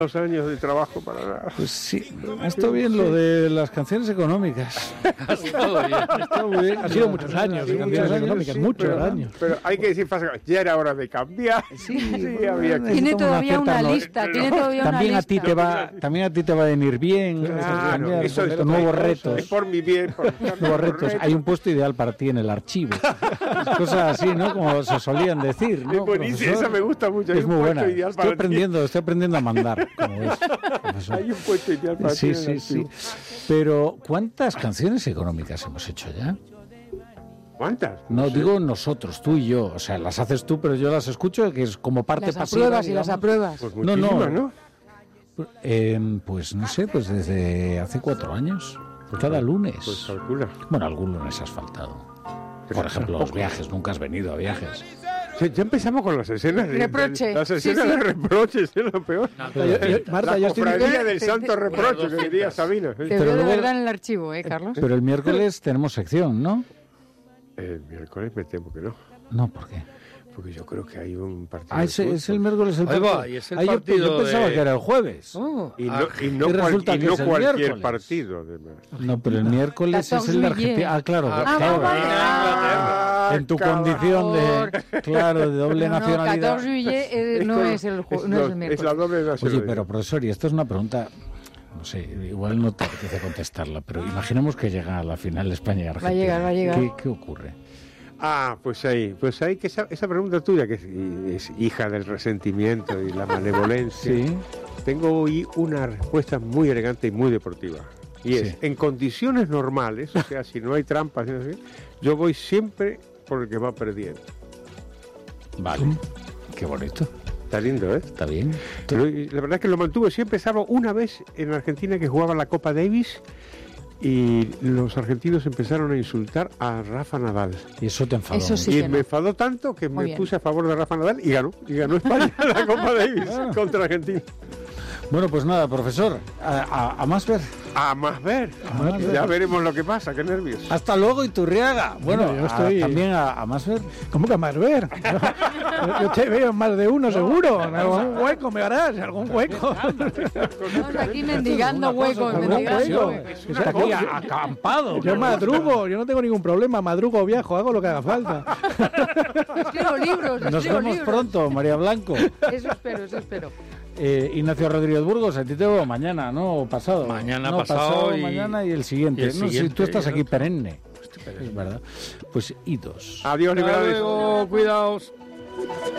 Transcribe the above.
Los años de trabajo para nada. Pues sí, ha estado bien lo de las canciones económicas. Ha estado muy bien. Ha sido muchos años de canciones económicas, muchos años. Pero hay que decir, ya era hora de cambiar. Sí, había que... Tiene todavía una lista, también a ti te va a venir bien. Claro, eso es nuevos retos. Es por mi bien. Nuevos retos. Hay un puesto ideal para ti en el archivo. Cosas así, ¿no? Como se solían decir, ¿no? Es buenísimo, esa me gusta mucho. Es muy buena. Estoy aprendiendo a mandar. Como ves, hay un puesto ideal para ti. Sí. Pero, ¿cuántas canciones económicas hemos hecho ya? ¿Cuántas? No, digo nosotros, tú y yo. O sea, las haces tú, pero yo las escucho, que es como parte las pasiva. Apruebas y las apruebas. Pues muchísimas, ¿no? Pues no sé, pues desde hace 4 años. Cada lunes. Pues calcula. Bueno, algún lunes has faltado. Por ejemplo, los viajes. Nunca has venido a viajes. Ya empezamos con las escenas de reproche. Las escenas de reproches, es lo peor. Marta, la cofradía del santo reproche, que diría Sabina. Te veo de verdad en el archivo, Carlos. Pero el miércoles tenemos sección, ¿no? El miércoles me temo que no. No, ¿por qué? Porque yo creo que hay un partido. Es el miércoles el partido. partido. Y es el partido yo pensaba que era el jueves. Y no cualquier partido, además. No, pero el miércoles es el de Argentina. Claro. En tu condición de doble nacionalidad. 14 juillet no es el miércoles. Es la doble nacionalidad. Oye, pero profesor, y esto es una pregunta, no sé, igual no te apetece contestarla, pero imaginemos que llega a la final de España y Argentina. Va a llegar. ¿Qué ocurre? Pues ahí que esa pregunta tuya, que es hija del resentimiento y la malevolencia, sí. Tengo hoy una respuesta muy elegante y muy deportiva. Y es, en condiciones normales, o sea, si no hay trampas, yo voy siempre por el que va perdiendo. Vale, qué bonito. Está lindo, ¿eh? Está bien. Pero la verdad es que lo mantuve siempre, salvo una vez en Argentina que jugaba la Copa Davis y los argentinos empezaron a insultar a Rafa Nadal. Y eso te enfadó. Eso sí y me enfadó tanto que me puse a favor de Rafa Nadal y ganó España la Copa Davis contra Argentina. Bueno, pues nada, profesor, a más ver. A más ver. Ya veremos lo que pasa, qué nervios. Hasta luego, Iturriaga. Bueno, yo estoy... también a más ver. ¿Cómo que a más ver? Yo te veo en más de uno, seguro. En algún hueco me harás, algún hueco. Estamos aquí mendigando huecos. Está aquí acampado. Yo madrugo, yo no tengo ningún problema. Madrugo, viajo, hago lo que haga falta. Escribo libros. Nos vemos pronto, María Blanco. Eso espero. Ignacio Rodríguez Burgos, a ti te veo mañana, ¿no? O pasado. Mañana, pasado mañana y el siguiente. No, si tú estás aquí perenne. Es verdad. Pues idos. Adiós, liberales. Hasta luego, cuidaos.